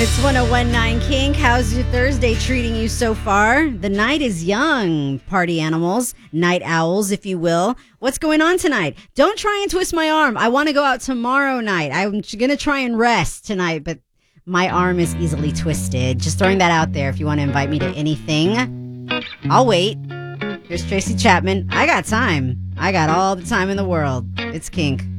It's 1019 Kink. How's your Thursday treating you so far? The night is young, party animals, night owls, if you will. What's going on tonight? Don't try and twist my arm. I want to go out tomorrow night. I'm going to try and rest tonight, but my arm is easily twisted. Just throwing that out there if you want to invite me to anything. I'll wait. Here's Tracy Chapman. I got time. I got all the time in the world. It's Kink.